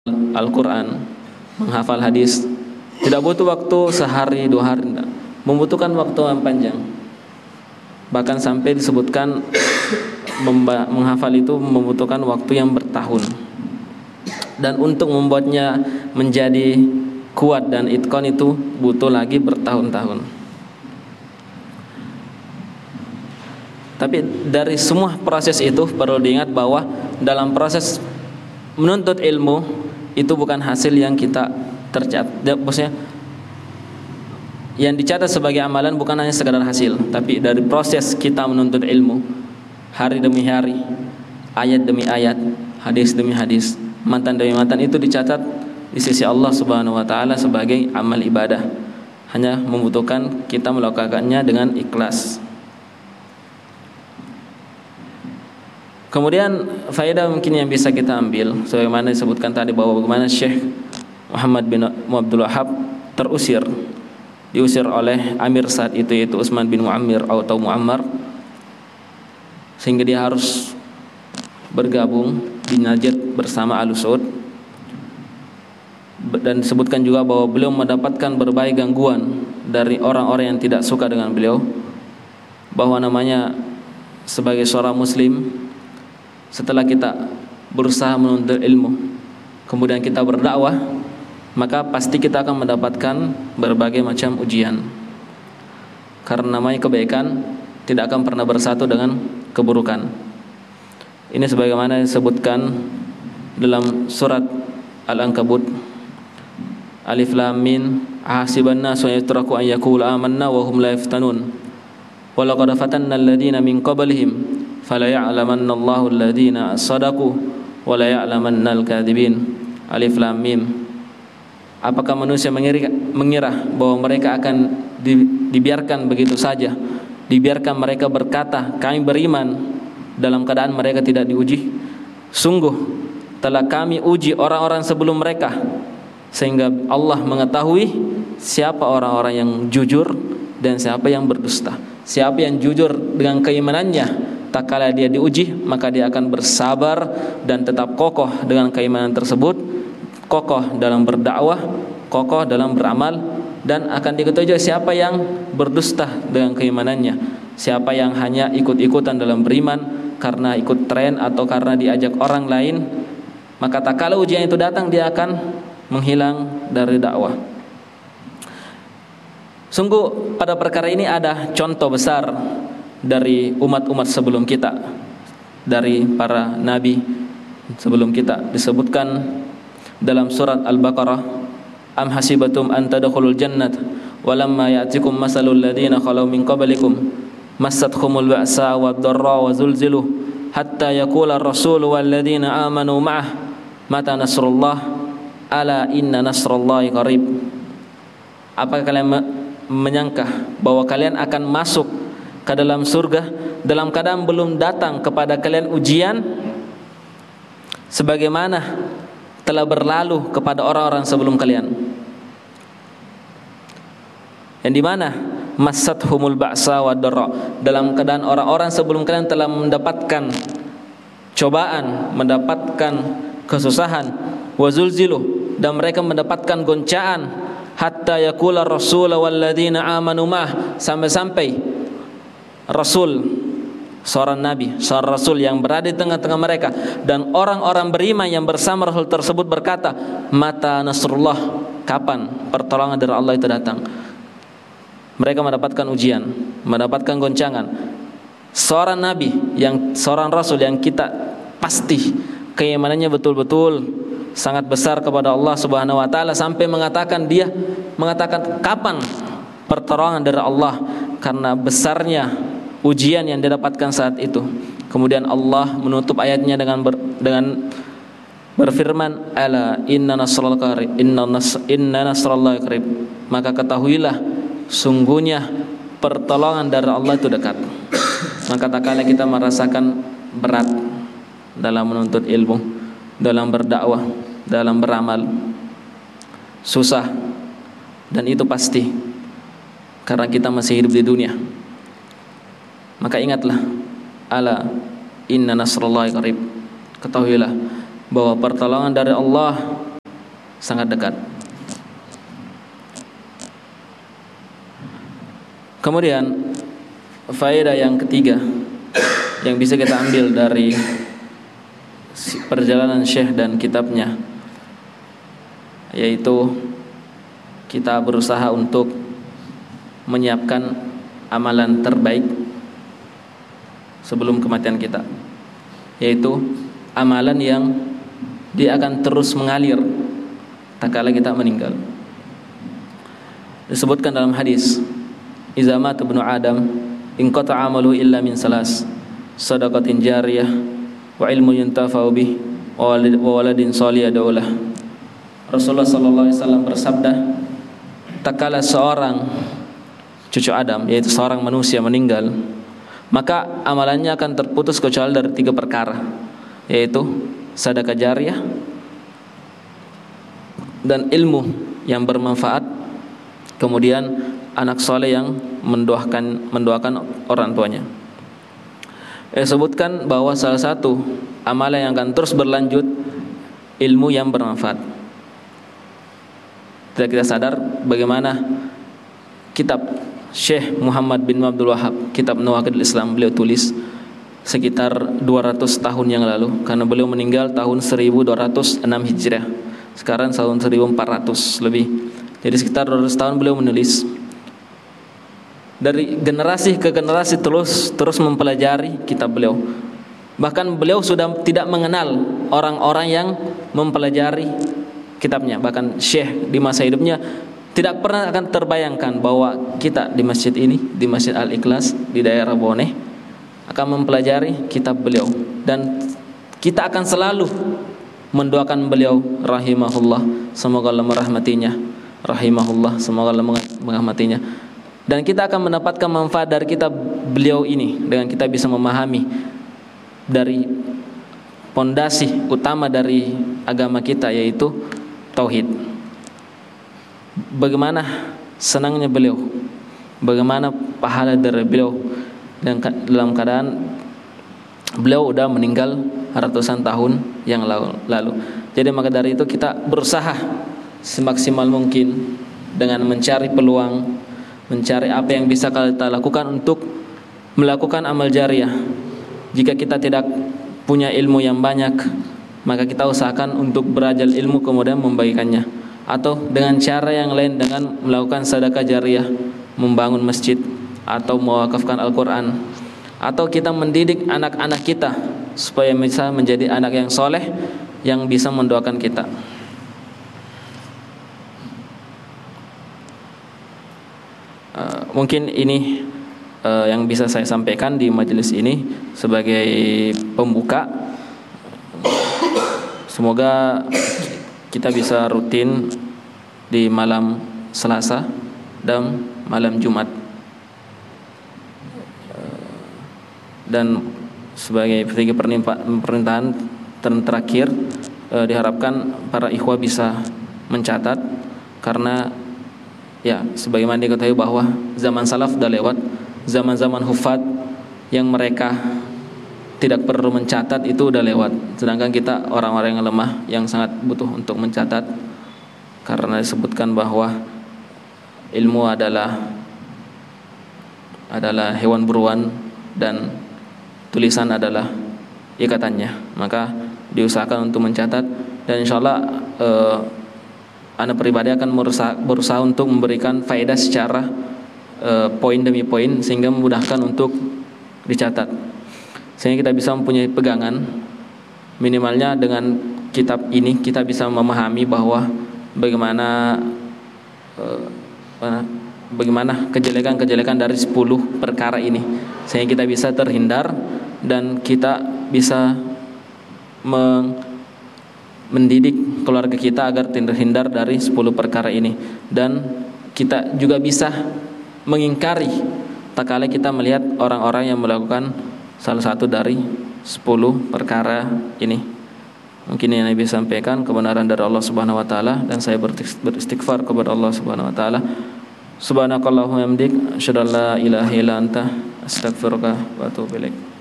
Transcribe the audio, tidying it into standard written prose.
Al-Quran, menghafal hadis, tidak butuh waktu sehari dua hari, tidak. Membutuhkan waktu yang panjang. Bahkan sampai disebutkan menghafal itu membutuhkan waktu yang bertahun. Dan untuk membuatnya menjadi kuat dan itqan itu butuh lagi bertahun-tahun. Tapi dari semua proses itu perlu diingat bahwa dalam proses menuntut ilmu itu bukan hasil yang kita tercatat. Maksudnya yang dicatat sebagai amalan bukan hanya sekadar hasil, tapi dari proses kita menuntut ilmu hari demi hari, ayat demi ayat, hadis demi hadis, matan demi matan, itu dicatat di sisi Allah Subhanahu wa taala sebagai amal ibadah. Hanya membutuhkan kita melakukannya dengan ikhlas. Kemudian faedah mungkin yang bisa kita ambil, sebagaimana disebutkan tadi bahwa bagaimana Syekh Muhammad bin Abdul Wahhab diusir oleh Amir saat itu, yaitu Utsman bin Muammar atau Muammar, sehingga dia harus bergabung di Najd bersama Al-Saud. Dan disebutkan juga bahwa beliau mendapatkan berbagai gangguan dari orang-orang yang tidak suka dengan beliau, bahwa namanya sebagai seorang muslim, setelah kita berusaha menuntut ilmu, kemudian kita berdakwah, maka pasti kita akan mendapatkan berbagai macam ujian. Karena namanya kebaikan tidak akan pernah bersatu dengan keburukan. Ini sebagaimana disebutkan dalam surat Al-Ankabut, Alif Lam Mim, ahasiban nasu yatraku an yaqulu amanna wa hum la yaftanun. Wa laqad fatanna alladziina min qablihim fala ya'lamanna Allahu alladziina shadaqu wa la ya'lamanna al-kadzibin. Alif Lam Mim. Apakah manusia mengira bahwa mereka akan dibiarkan begitu saja? Dibiarkan mereka berkata, kami beriman, dalam keadaan mereka tidak diuji? Sungguh telah kami uji orang-orang sebelum mereka, sehingga Allah mengetahui siapa orang-orang yang jujur dan siapa yang berdusta. Siapa yang jujur dengan keimanannya, tak kala dia diuji, maka dia akan bersabar dan tetap kokoh dengan keimanan tersebut, kokoh dalam berdakwah, kokoh dalam beramal. Dan akan diketahui siapa yang berdusta dengan keimanannya, siapa yang hanya ikut-ikutan dalam beriman karena ikut tren atau karena diajak orang lain. Maka tak kala ujian itu datang, dia akan menghilang dari dakwah. Sungguh pada perkara ini ada contoh besar dari umat-umat sebelum kita, dari para nabi sebelum kita. Disebutkan dalam surat Al-Baqarah, am hasibatum an tadkhulul jannata walamma ya'tikum masalul ladzina khalu min qablikum massatkumul ba'sa wad-dharra wa zulzilu hatta yaqula ar-rasul wal ladzina amanu ma'ah mata nasrullah ala inna nasrallahi qarib. Apakah kalian menyangka bahwa kalian akan masuk ke dalam surga dalam keadaan belum datang kepada kalian ujian sebagaimana telah berlalu kepada orang-orang sebelum kalian, yang dimana massathumul ba'sa wad-dharra, dalam keadaan orang-orang sebelum kalian telah mendapatkan cobaan, mendapatkan kesusahan, wazulzilu, dan mereka mendapatkan goncaan, hatta yaqula rasul walladzina amanu ma'ah, sampai-sampai rasul, seorang nabi, seorang rasul yang berada di tengah-tengah mereka, dan orang-orang beriman yang bersama rasul tersebut berkata, mata nasrullah, kapan pertolongan dari Allah itu datang? Mereka mendapatkan ujian, mendapatkan goncangan. Seorang nabi, seorang rasul yang kita pasti keimanannya betul-betul sangat besar kepada Allah Subhanahu wa taala, sampai mengatakan kapan pertolongan dari Allah, karena besarnya ujian yang didapatkan saat itu. Kemudian Allah menutup ayatnya dengan berfirman, ala inna nasrallahi qarib, maka ketahuilah sungguhnya pertolongan dari Allah itu dekat. Maka tak kala kita merasakan berat dalam menuntut ilmu, dalam berdakwah, dalam beramal, susah, dan itu pasti karena kita masih hidup di dunia. Maka ingatlah, ala inna nasrallahi qarib, ketahuilah bahwa pertolongan dari Allah sangat dekat. Kemudian faedah yang ketiga yang bisa kita ambil dari perjalanan Syekh dan kitabnya, yaitu kita berusaha untuk menyiapkan amalan terbaik sebelum kematian kita, yaitu amalan yang dia akan terus mengalir tak kala kita meninggal. Disebutkan dalam hadis, "Idza mata ibnu Adam inqata'a amalu illa min salas, shadaqatin jariyah wa ilmu yuntafa'u bih wa waladin shalih yad'u lah." Rasulullah sallallahu alaihi wasallam bersabda, tak kala seorang cucu Adam, yaitu seorang manusia meninggal, maka amalannya akan terputus kecuali dari 3 perkara, yaitu sedekah jariyah dan ilmu yang bermanfaat, kemudian anak soleh yang mendoakan orang tuanya. Sebutkan bahwa salah satu amalan yang akan terus berlanjut ilmu yang bermanfaat. Tidak kita sadar bagaimana kitab Syekh Muhammad bin Abdul Wahab, kitab Nawaqidul Islam, beliau tulis sekitar 200 tahun yang lalu, karena beliau meninggal tahun 1206 Hijriah. Sekarang tahun 1400 lebih. Jadi sekitar 200 tahun beliau menulis. Dari generasi ke generasi terus mempelajari kitab beliau. Bahkan beliau sudah tidak mengenal orang-orang yang mempelajari kitabnya. Bahkan Syekh di masa hidupnya tidak pernah akan terbayangkan bahwa kita di masjid ini, di Masjid Al-Ikhlas di daerah Boneh, akan mempelajari kitab beliau, dan kita akan selalu mendoakan beliau rahimahullah, semoga Allah merahmatinya, rahimahullah, semoga Allah merahmatinya. Dan kita akan mendapatkan manfaat dari kitab beliau ini dengan kita bisa memahami dari pondasi utama dari agama kita, yaitu tauhid. Bagaimana senangnya beliau, bagaimana pahala dari beliau, dan dalam keadaan beliau udah meninggal ratusan tahun yang lalu. Jadi maka dari itu kita berusaha semaksimal mungkin dengan mencari peluang, mencari apa yang bisa kita lakukan untuk melakukan amal jariyah. Jika kita tidak punya ilmu yang banyak, maka kita usahakan untuk belajar ilmu kemudian membagikannya, atau dengan cara yang lain dengan melakukan sedekah jariyah, membangun masjid atau mewakafkan Al-Quran, atau kita mendidik anak-anak kita supaya bisa menjadi anak yang soleh yang bisa mendoakan kita. Mungkin ini yang bisa saya sampaikan di majelis ini sebagai pembuka. Semoga kita bisa rutin di malam Selasa dan malam Jumat. Dan sebagai pernyataan terakhir, diharapkan para ikhwah bisa mencatat, karena ya sebagaimana diketahui bahwa zaman salaf sudah lewat, zaman-zaman hufad yang mereka tidak perlu mencatat itu udah lewat. Sedangkan kita orang-orang yang lemah yang sangat butuh untuk mencatat, karena disebutkan bahwa ilmu adalah hewan buruan dan tulisan adalah ikatannya. Maka diusahakan untuk mencatat, dan insyaallah anak pribadi akan berusaha untuk memberikan faedah secara poin demi poin, sehingga memudahkan untuk dicatat, sehingga kita bisa mempunyai pegangan. Minimalnya dengan kitab ini kita bisa memahami bahwa bagaimana kejelekan-kejelekan dari 10 perkara ini, sehingga kita bisa terhindar dan kita bisa mendidik keluarga kita agar terhindar dari 10 perkara ini. Dan kita juga bisa mengingkari tak kala kita melihat orang-orang yang melakukan salah satu dari 10 perkara ini. Mungkin yang Nabi sampaikan kebenaran dari Allah Subhanahu wa taala, dan saya beristighfar kepada Allah Subhanahu wa taala. Subhanakallahumma hamdik, asyhadu an la ilaha illa anta, astaghfiruka wa atubu ilaik.